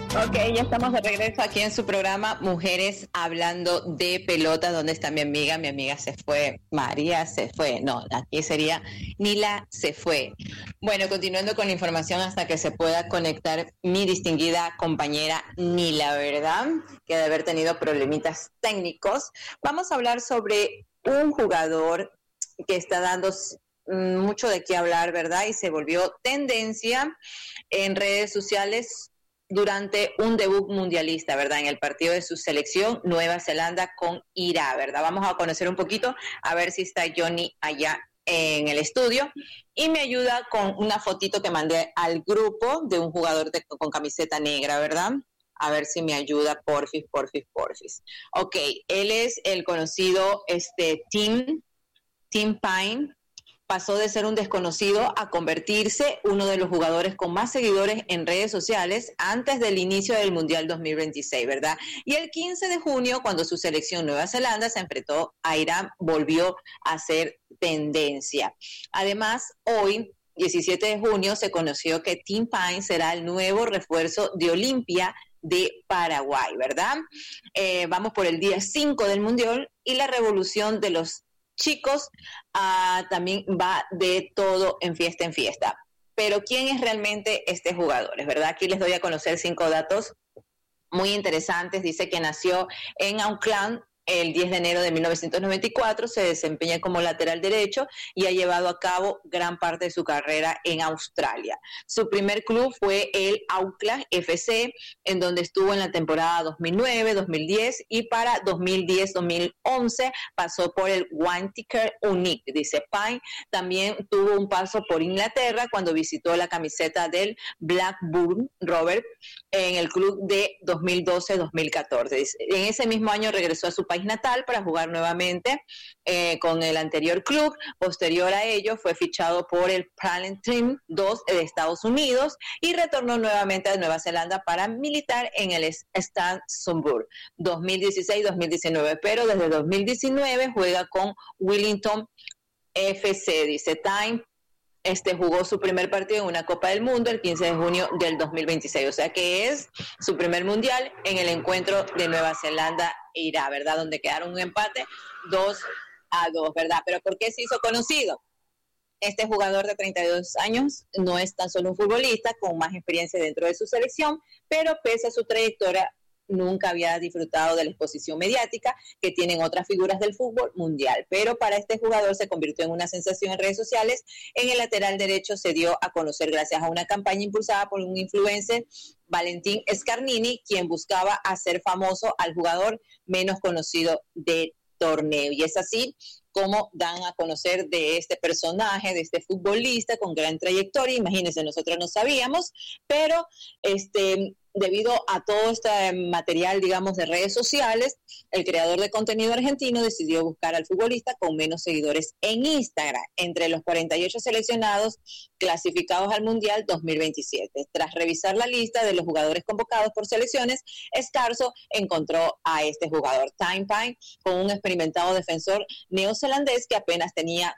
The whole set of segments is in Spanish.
Ok, ya estamos de regreso aquí en su programa Mujeres Hablando de Pelota. ¿Dónde está mi amiga? Mi amiga se fue, María se fue, no, aquí sería Nila se fue. Bueno, continuando con la información hasta que se pueda conectar mi distinguida compañera Nila, ¿verdad? Que debe haber tenido problemitas técnicos. Vamos a hablar sobre un jugador que está dando mucho de qué hablar, ¿verdad? Y se volvió tendencia en redes sociales durante un debut mundialista, ¿verdad? En el partido de su selección, Nueva Zelanda con Irak, ¿verdad? Vamos a conocer un poquito, a ver si está Johnny allá en el estudio y me ayuda con una fotito que mandé al grupo de un jugador con camiseta negra, ¿verdad? A ver si me ayuda, porfis. Ok, él es el conocido Tim Pine. Pasó de ser un desconocido a convertirse uno de los jugadores con más seguidores en redes sociales antes del inicio del Mundial 2026, ¿verdad? Y el 15 de junio, cuando su selección Nueva Zelanda se enfrentó a Irán, volvió a ser tendencia. Además, hoy, 17 de junio, se conoció que Tim Pine será el nuevo refuerzo de Olimpia de Paraguay, ¿verdad? Vamos por el día 5 del Mundial y la revolución de los chicos también va de todo en fiesta. Pero ¿quién es realmente este jugador? Es verdad, aquí les doy a conocer 5 datos muy interesantes. Dice que nació en Auckland el 10 de enero de 1994, se desempeña como lateral derecho y ha llevado a cabo gran parte de su carrera en Australia. Su primer club fue el Auckland FC, en donde estuvo en la temporada 2009-2010 y para 2010-2011 pasó por el Wanty-Groupe Unique. Dice Pine, también tuvo un paso por Inglaterra cuando visitó la camiseta del Blackburn Rovers en el club de 2012-2014. En ese mismo año regresó a su país natal para jugar nuevamente con el anterior club. Posterior a ello fue fichado por el Parent Team 2 de Estados Unidos y retornó nuevamente a Nueva Zelanda para militar en el Stade Sunburn 2016-2019, pero desde 2019 juega con Wellington FC. Dice Time, jugó su primer partido en una Copa del Mundo el 15 de junio del 2026, o sea que es su primer mundial en el encuentro de Nueva Zelanda e Irak, ¿verdad? Donde quedaron un empate 2-2, ¿verdad? Pero ¿por qué se hizo conocido? Este jugador de 32 años no es tan solo un futbolista con más experiencia dentro de su selección, pero pese a su trayectoria nunca había disfrutado de la exposición mediática que tienen otras figuras del fútbol mundial. Pero para este jugador se convirtió en una sensación en redes sociales. En el lateral derecho se dio a conocer gracias a una campaña impulsada por un influencer, Valentín Scarnini, quien buscaba hacer famoso al jugador menos conocido del torneo. Y es así como dan a conocer de este personaje, de este futbolista con gran trayectoria. Imagínense, nosotros no sabíamos, pero debido a todo este material, digamos, de redes sociales, el creador de contenido argentino decidió buscar al futbolista con menos seguidores en Instagram, entre los 48 seleccionados clasificados al Mundial 2027. Tras revisar la lista de los jugadores convocados por selecciones, Scarso encontró a este jugador, Time Pine, con un experimentado defensor neozelandés que apenas tenía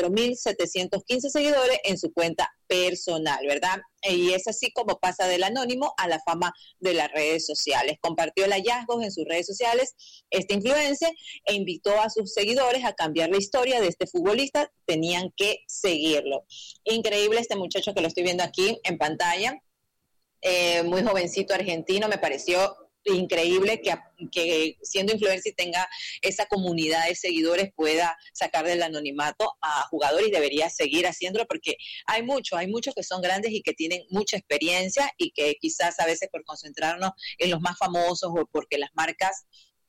4.715 seguidores en su cuenta personal, ¿verdad? Y es así como pasa del anónimo a la fama de las redes sociales. Compartió el hallazgo en sus redes sociales, este influencer, e invitó a sus seguidores a cambiar la historia de este futbolista. Tenían que seguirlo. Increíble este muchacho que lo estoy viendo aquí en pantalla, muy jovencito argentino, me pareció increíble que siendo influencer y tenga esa comunidad de seguidores pueda sacar del anonimato a jugadores, y debería seguir haciéndolo porque hay muchos que son grandes y que tienen mucha experiencia y que quizás a veces por concentrarnos en los más famosos o porque las marcas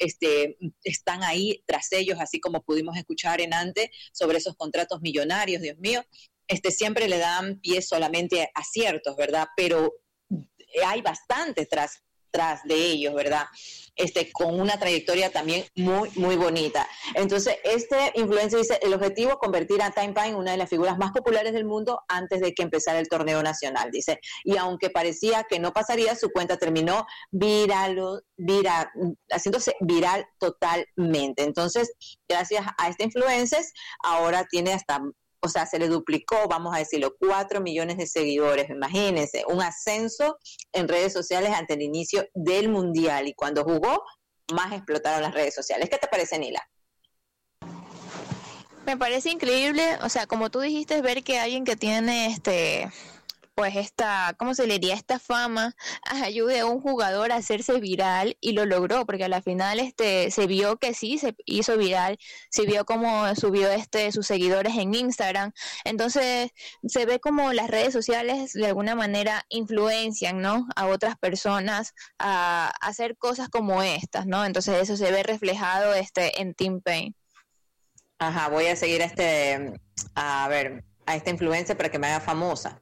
están ahí tras ellos, así como pudimos escuchar en antes sobre esos contratos millonarios, Dios mío, siempre le dan pie solamente a ciertos, ¿verdad? Pero hay bastantes tras de ellos, ¿verdad? Con una trayectoria también muy, muy bonita. Entonces, este influencer dice, el objetivo, convertir a Time Pine en una de las figuras más populares del mundo antes de que empezara el torneo nacional, dice. Y aunque parecía que no pasaría, su cuenta terminó haciéndose viral totalmente. Entonces, gracias a este influencer, ahora tiene hasta o sea, se le duplicó, vamos a decirlo, 4 millones de seguidores. Imagínense, un ascenso en redes sociales ante el inicio del Mundial, y cuando jugó, más explotaron las redes sociales. ¿Qué te parece, Nila? Me parece increíble, o sea, como tú dijiste, ver que alguien que tiene pues ¿cómo se le diría? Esta fama, ayude a un jugador a hacerse viral, y lo logró, porque a la final se vio que sí, se hizo viral, se vio cómo subió sus seguidores en Instagram. Entonces se ve como las redes sociales de alguna manera influencian, ¿no?, a otras personas a hacer cosas como estas, ¿no? Entonces eso se ve reflejado en Team Pain. Ajá, voy a seguir a esta influencer para que me haga famosa.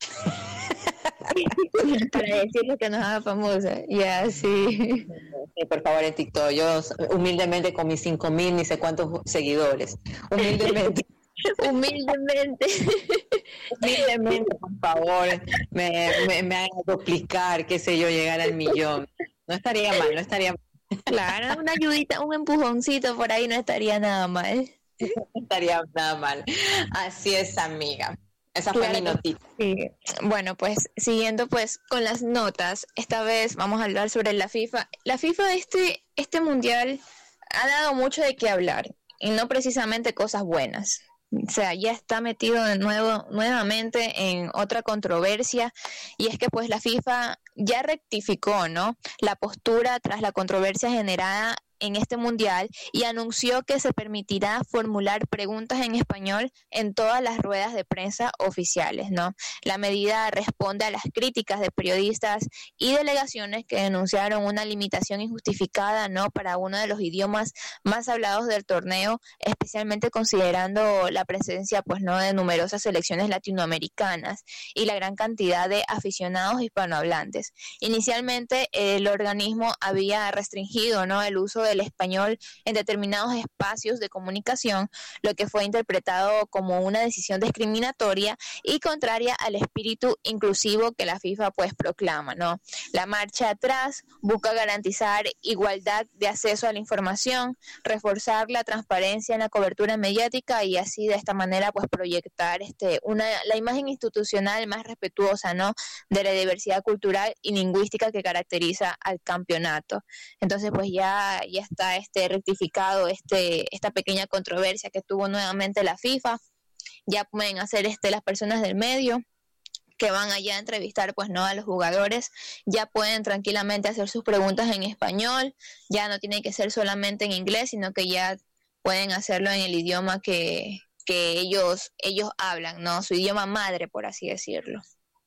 Para decirle que nos haga famosa, ya, sí. Sí, por favor, en TikTok, yo humildemente con mis 5,000 ni sé cuántos seguidores, humildemente. Humildemente, por favor, me haga duplicar, qué sé yo, llegar al 1,000,000. No estaría mal. Claro, una ayudita, un empujoncito por ahí no estaría nada mal. No estaría nada mal. Así es, amiga. Esa fue mi notita. Sí. Bueno, pues siguiendo pues con las notas, esta vez vamos a hablar sobre la FIFA. La FIFA este mundial ha dado mucho de qué hablar, y no precisamente cosas buenas. O sea, ya está metido nuevamente en otra controversia, y es que pues la FIFA ya rectificó, ¿no?, la postura tras la controversia generada en este mundial, y anunció que se permitirá formular preguntas en español en todas las ruedas de prensa oficiales, ¿no? La medida responde a las críticas de periodistas y delegaciones que denunciaron una limitación injustificada, ¿no?, para uno de los idiomas más hablados del torneo, especialmente considerando la presencia, pues, ¿no?, de numerosas selecciones latinoamericanas y la gran cantidad de aficionados hispanohablantes. Inicialmente, el organismo había restringido, ¿no?, el uso del español en determinados espacios de comunicación, lo que fue interpretado como una decisión discriminatoria y contraria al espíritu inclusivo que la FIFA pues proclama, ¿no? La marcha atrás busca garantizar igualdad de acceso a la información, reforzar la transparencia en la cobertura mediática, y así de esta manera pues proyectar la imagen institucional más respetuosa, ¿no?, de la diversidad cultural y lingüística que caracteriza al campeonato. Entonces pues ya está rectificado esta pequeña controversia que tuvo nuevamente la FIFA. Ya pueden hacer las personas del medio que van allá a entrevistar pues no a los jugadores, ya pueden tranquilamente hacer sus preguntas en español, ya no tiene que ser solamente en inglés, sino que ya pueden hacerlo en el idioma que ellos hablan, ¿no?, su idioma madre, por así decirlo.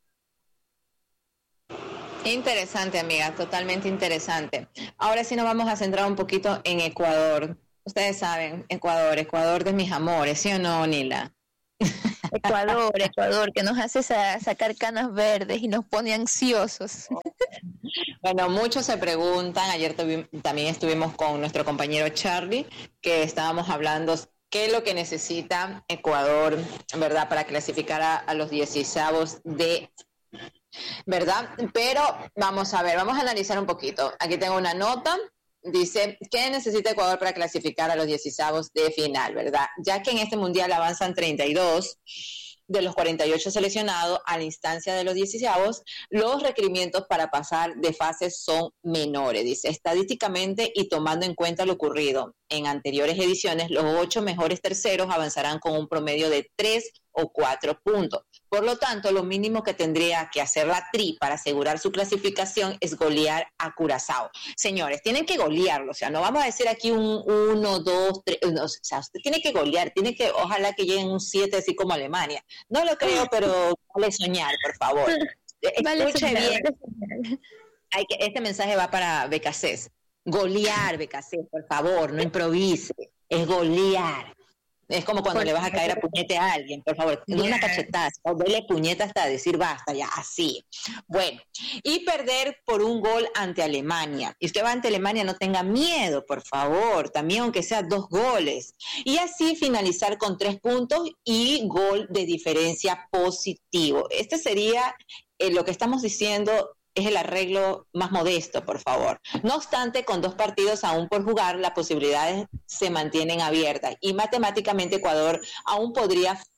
Interesante, amiga, totalmente interesante. Ahora sí nos vamos a centrar un poquito en Ecuador. Ustedes saben, Ecuador de mis amores, ¿sí o no, Nila? Ecuador, que nos hace sacar canas verdes y nos pone ansiosos. Bueno, muchos se preguntan, ayer también estuvimos con nuestro compañero Charlie, que estábamos hablando qué es lo que necesita Ecuador, ¿verdad?, para clasificar a los 16avos de... ¿verdad? Pero vamos a analizar un poquito. Aquí tengo una nota, dice, ¿qué necesita Ecuador para clasificar a los 16avos de final, verdad? Ya que en este mundial avanzan 32 de los 48 seleccionados a la instancia de los 16avos, los requerimientos para pasar de fases son menores, dice, estadísticamente y tomando en cuenta lo ocurrido en anteriores ediciones, los 8 mejores terceros avanzarán con un promedio de 3 o 4 puntos. Por lo tanto, lo mínimo que tendría que hacer la Tri para asegurar su clasificación es golear a Curazao. Señores, tienen que golearlo, o sea, no vamos a decir aquí un 1, 2, 3, no, o sea, usted tiene que golear, ojalá que lleguen un 7 así como Alemania. No lo creo, pero vale soñar, por favor. Escuche bien. Este mensaje va para Becasés. Golear, Becasés, por favor, no improvise, es golear. Es como cuando le vas a caer a puñete a alguien, por favor, no una cachetada, o dele puñeta hasta decir basta, ya, así. Bueno, y perder por un gol ante Alemania. Y usted va ante Alemania, no tenga miedo, por favor, también aunque sea 2 goles. Y así finalizar con 3 puntos y gol de diferencia positivo. Este sería lo que estamos diciendo. Es el arreglo más modesto, por favor. No obstante, con 2 partidos aún por jugar, las posibilidades se mantienen abiertas y matemáticamente Ecuador aún podría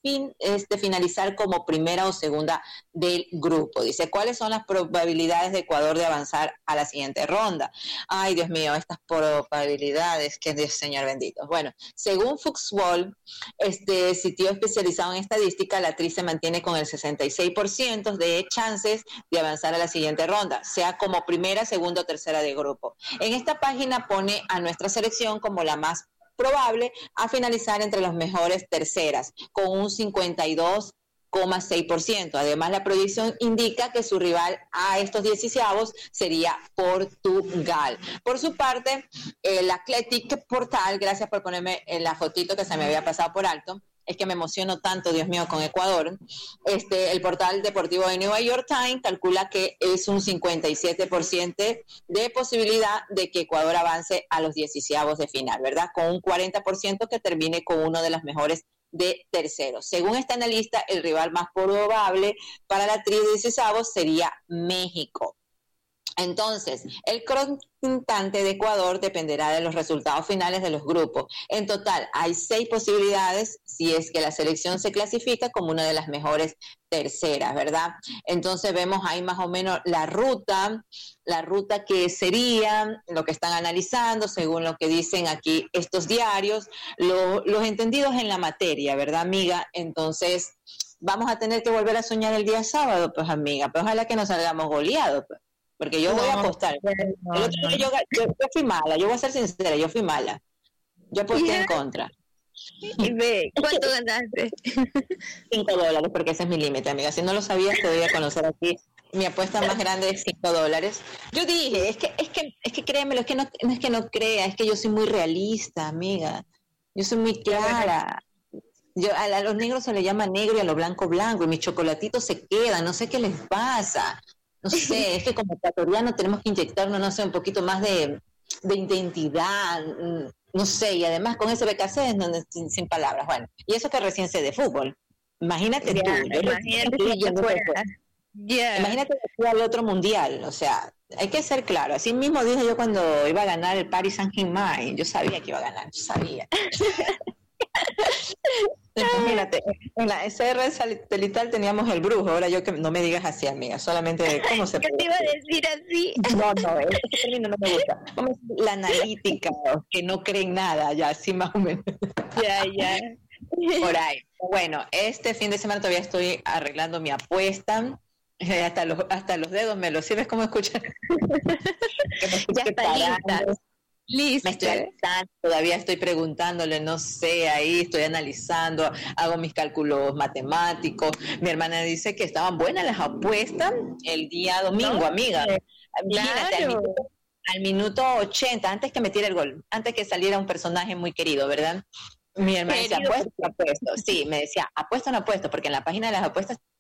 finalizar como primera o segunda del grupo. Dice, ¿cuáles son las probabilidades de Ecuador de avanzar a la siguiente ronda? Ay, Dios mío, estas probabilidades, que Dios, Señor bendito. Bueno, según Fuxball, sitio especializado en estadística, la Tri se mantiene con el 66% de chances de avanzar a la siguiente ronda, sea como primera, segunda o tercera de grupo. En esta página pone a nuestra selección como la más probable a finalizar entre los mejores terceras, con un 52,6%. Además, la proyección indica que su rival a estos 16avos sería Portugal. Por su parte, el Athletic Portal, gracias por ponerme la fotito que se me había pasado por alto, es que me emociono tanto, Dios mío, con Ecuador. El portal deportivo de New York Times calcula que es un 57% de posibilidad de que Ecuador avance a los 16avos de final, ¿verdad? Con un 40% que termine con uno de los mejores de terceros. Según este analista, el rival más probable para la Tri de 16avos sería México. Entonces, el contrincante de Ecuador dependerá de los resultados finales de los grupos. En total, hay 6 posibilidades si es que la selección se clasifica como una de las mejores terceras, ¿verdad? Entonces vemos ahí más o menos la ruta que sería, lo que están analizando, según lo que dicen aquí estos diarios, los entendidos en la materia, ¿verdad, amiga? Entonces, vamos a tener que volver a soñar el día sábado, pues, amiga, pues ojalá que nos salgamos goleados, pues. Porque yo voy a apostar. El otro día yo fui mala, yo voy a ser sincera, yo fui mala. Yo aposté en contra. Y ve, ¿cuánto ganaste? $5, porque ese es mi límite, amiga. Si no lo sabías, te voy a conocer aquí. Mi apuesta más grande es $5. Yo dije, es que créemelo, es que no crea, es que yo soy muy realista, amiga. Yo soy muy clara. A los negros se les llama negro y a lo blanco blanco, y mis chocolatitos se quedan, no sé qué les pasa. No sé, es que como ecuatoriano tenemos que inyectarnos, no sé, un poquito más de identidad, no sé, y además con ese BKC sin palabras. Bueno, y eso que recién sé de fútbol. Imagínate tú. Imagínate si yo fuera. Imagínate que fui al otro mundial, o sea, hay que ser claro. Así mismo dije yo cuando iba a ganar el Paris Saint-Germain, yo sabía que iba a ganar, yo sabía. Imagínate, en la SR satelital teníamos el brujo, ahora yo que no me digas así, amiga, solamente cómo se puede. ¿Qué te iba a decir así? No, ese término no me gusta. Vamos a decir, la analítica, que no creen nada, ya, así más o menos. Ya. Por ahí. Bueno, este fin de semana todavía estoy arreglando mi apuesta. Hasta los dedos me los sirves, ¿cómo escuchas? Ya está lista. Listo. Me estoy analizando, todavía estoy preguntándole, no sé, ahí estoy analizando, hago mis cálculos matemáticos. Mi hermana dice que estaban buenas las apuestas el día domingo, ¿no? Amiga. Imagínate, claro. al minuto 80, antes que metiera el gol, antes que saliera un personaje muy querido, ¿verdad? Mi hermana decía, apuesto. Sí, me decía, apuesto o no apuesto, porque en la página de las apuestas